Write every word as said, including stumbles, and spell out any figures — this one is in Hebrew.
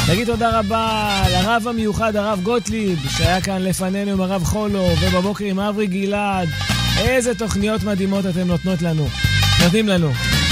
נגיד תודה רבה לרב המיוחד, הרב גוטליב, שהיה כאן לפנינו עם הרב חולו, ובבוקר עם אברי גלעד. איזה תוכניות מדהימות אתם נותנות לנו, נותנים לנו.